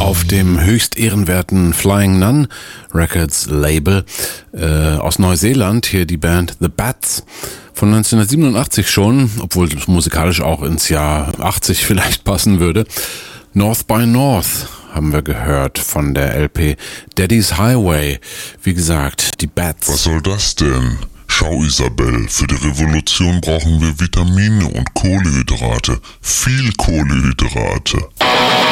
Auf dem höchst ehrenwerten Flying Nun Records Label aus Neuseeland, hier die Band The Bats, von 1987 schon, obwohl es musikalisch auch ins Jahr 80 vielleicht passen würde. North by North haben wir gehört von der LP Daddy's Highway. Wie gesagt, die Bats. Was soll das denn? Schau, Isabel, für die Revolution brauchen wir Vitamine und Kohlenhydrate. Viel Kohlenhydrate.